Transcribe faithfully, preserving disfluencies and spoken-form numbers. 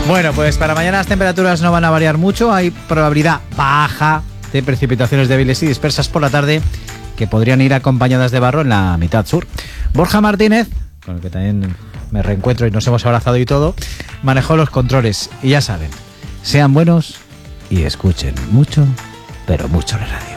Bueno, pues para mañana las temperaturas no van a variar mucho. Hay probabilidad baja de precipitaciones débiles y dispersas por la tarde que podrían ir acompañadas de barro en la mitad sur. Borja Martínez, con el que también me reencuentro y nos hemos abrazado y todo, manejó los controles. Y ya saben, sean buenos y escuchen mucho, pero mucho la radio.